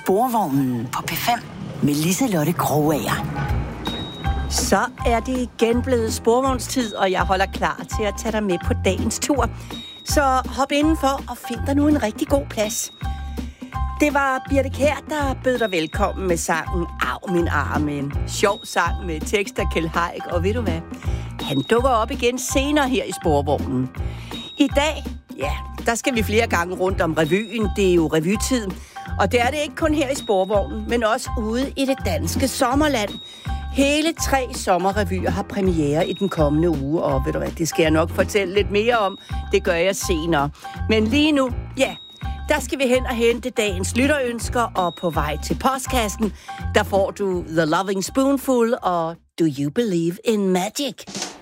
Sporvognen på P5 med Liselotte Krogager. Så er det igen blevet sporvognstid, og jeg holder klar til at tage dig med på dagens tur. Så hop indenfor og find dig nu en rigtig god plads. Det var Birthe Kjær, der bød dig velkommen med sangen Av min arm, en sjov sang med tekst af Kjeld Haik, og ved du hvad? Han dukker op igen senere her i sporvognen. I dag, ja, der skal vi flere gange rundt om revyen. Det er jo revytid, og det er det ikke kun her i sporvognen, men også ude i det danske sommerland. Hele 3 sommerrevyer har premiere i den kommende uge, og ved du hvad, det skal jeg nok fortælle lidt mere om. Det gør jeg senere. Men lige nu, ja, der skal vi hen og hente dagens lytterønsker, og på vej til postkassen, der får du The Loving Spoonful og Do You Believe in Magic?